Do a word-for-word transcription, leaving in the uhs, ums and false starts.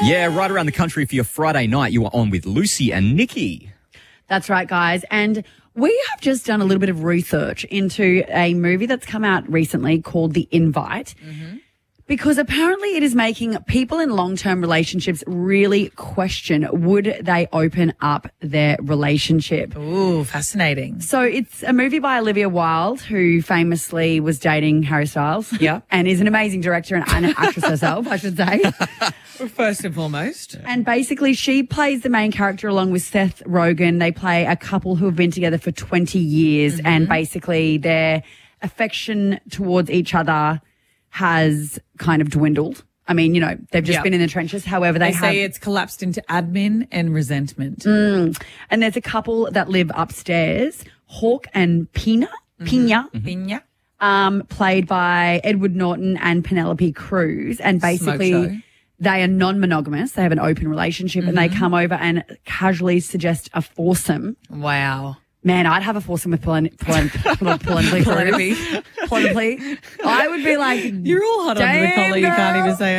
Yeah, right around the country for your Friday night. You are on with Lucy and Nikki. That's right, guys. And we have just done a little bit of research into a movie that's come out recently called The Invite. Mm-hmm. Because apparently it is making people in long-term relationships really question, would they open up their relationship? Ooh, fascinating. So it's a movie by Olivia Wilde, who famously was dating Harry Styles. Yeah. And is an amazing director and an actress herself, I should say. Well, first and foremost. And basically she plays the main character along with Seth Rogen. They play a couple who have been together for twenty years mm-hmm. and basically their affection towards each other has kind of dwindled. I mean, you know, they've just yep. been in the trenches. However, they, they have, say it's collapsed into admin and resentment. Mm, and there's a couple that live upstairs, Hawk and Pina, mm-hmm. Pina, mm-hmm. Pina, um, played by Edward Norton and Penelope Cruz. And basically, they are non-monogamous. They have an open relationship, mm-hmm. and they come over and casually suggest a foursome. Wow. Man, I'd have a foursome with Penelope Cruz. I would be like, you're all hot under the collar. You can't even say